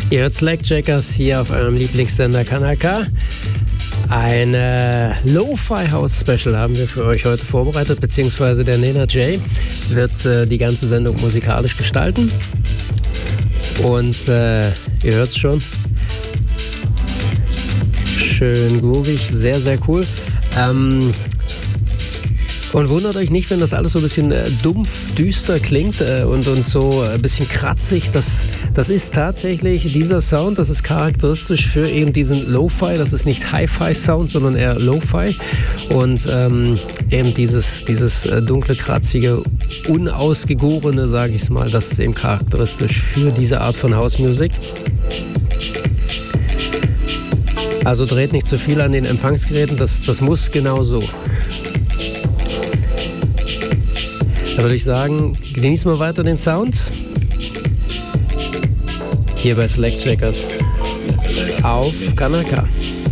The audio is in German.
Ihr hört Slackjackers hier auf eurem Lieblingssender Kanal-K. Ein Lo-Fi-House-Special haben wir für euch heute vorbereitet, beziehungsweise der Nena J wird die ganze Sendung musikalisch gestalten. Und ihr hört es schon. Schön groovig, sehr, sehr cool. Und wundert euch nicht, wenn das alles so ein bisschen dumpf, düster klingt und so ein bisschen kratzig. Das ist tatsächlich dieser Sound, das ist charakteristisch für eben diesen Lo-Fi. Das ist nicht Hi-Fi-Sound, sondern eher Lo-Fi. Und eben dieses dunkle, kratzige, unausgegorene, sage ich es mal, das ist eben charakteristisch für diese Art von House-Music. Also dreht nicht zu viel an den Empfangsgeräten, das muss genau so. Da würde ich sagen, genießen wir weiter den Sound. Hier bei Slackjackers auf Kanal-K.